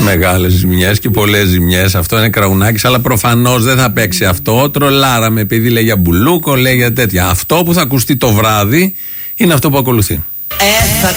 Μεγάλες ζημιές και πολλές ζημιές. Αυτό είναι Κραουνάκης, αλλά προφανώς δεν θα παίξει αυτό. Τρολάραμε επειδή λέει για Μπουλούκο, λέει για τέτοια. Αυτό που θα ακουστεί το βράδυ είναι αυτό που ακολουθεί.